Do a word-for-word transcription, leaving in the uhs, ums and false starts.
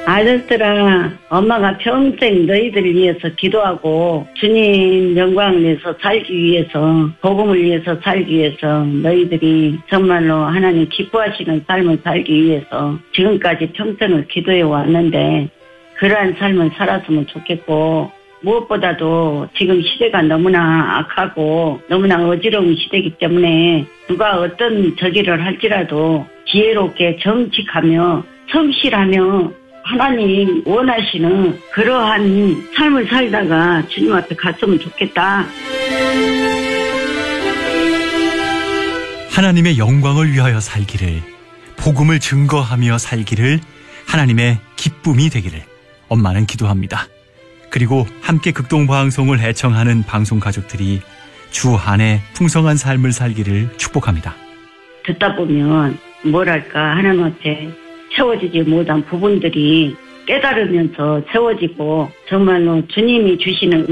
아들들아, 엄마가 평생 너희들을 위해서 기도하고 주님 영광을 위해서 살기 위해서, 복음을 위해서 살기 위해서, 너희들이 정말로 하나님 기뻐하시는 삶을 살기 위해서 지금까지 평생을 기도해 왔는데 그러한 삶을 살았으면 좋겠고, 무엇보다도 지금 시대가 너무나 악하고 너무나 어지러운 시대이기 때문에 누가 어떤 저기를 할지라도 지혜롭게 정직하며 성실하며 하나님 원하시는 그러한 삶을 살다가 주님 앞에 갔으면 좋겠다. 하나님의 영광을 위하여 살기를, 복음을 증거하며 살기를, 하나님의 기쁨이 되기를 엄마는 기도합니다. 그리고 함께 극동방송을 애청하는 방송 가족들이 주 안에 풍성한 삶을 살기를 축복합니다. 듣다 보면 뭐랄까 하나님 앞에 채워지지 못한 부분들이 깨달으면서 채워지고 정말로 주님이 주시는